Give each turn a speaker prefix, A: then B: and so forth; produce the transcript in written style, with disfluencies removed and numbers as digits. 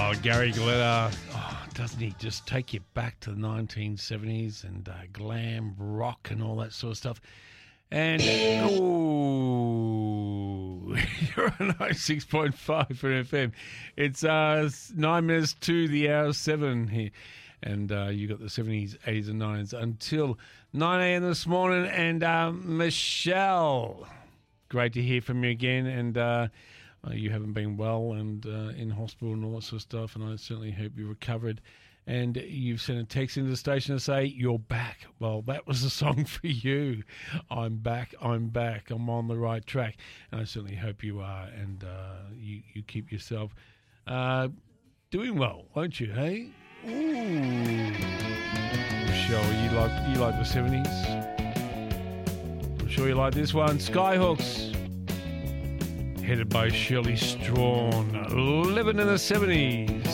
A: Gary Glitter. Oh, doesn't he just take you back to the 1970s and glam rock and all that sort of stuff? And, ooh, you're on 96.5 for FM. It's 9 minutes to the hour 7 here. And you got the 70s, 80s and 90s until 9 a.m. this morning. And Michelle, great to hear from you again. And you haven't been well and in hospital and all that sort of stuff. And I certainly hope you recovered. And you've sent a text into the station to say, you're back. Well, that was a song for you. I'm back, I'm on the right track. And I certainly hope you are. And you keep yourself doing well, won't you, hey? Ooh. Michelle, you like the 70s? I'm sure you like this one. Skyhooks, headed by Shirley Strawn, living in the 70s.